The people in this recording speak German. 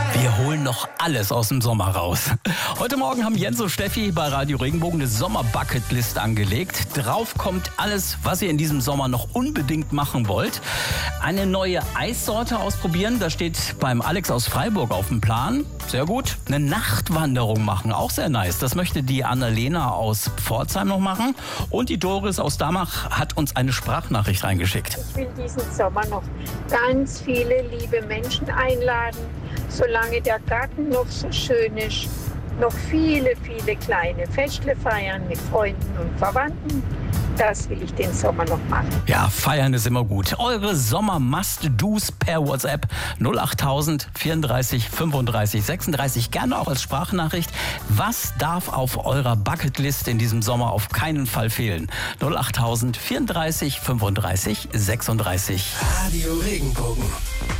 Wir holen noch alles aus dem Sommer raus. Heute Morgen haben Jens und Steffi bei Radio Regenbogen eine Sommer-Bucketlist angelegt. Drauf kommt alles, was ihr in diesem Sommer noch unbedingt machen wollt. Eine neue Eissorte ausprobieren, das steht beim Alex aus Freiburg auf dem Plan. Sehr gut. Eine Nachtwanderung machen, auch sehr nice. Das möchte die Annalena aus Pforzheim noch machen. Und die Doris aus Damach hat uns eine Sprachnachricht reingeschickt. Ich will diesen Sommer noch ganz viele liebe Menschen einladen, solange der Garten noch so schön ist, noch viele, viele kleine Festle feiern mit Freunden und Verwandten. Das will ich den Sommer noch machen. Ja, feiern ist immer gut. Eure Sommer-Must-Dos per WhatsApp 08000 34 35 36. Gerne auch als Sprachnachricht. Was darf auf eurer Bucketlist in diesem Sommer auf keinen Fall fehlen? 08000 34 35 36. Radio Regenbogen.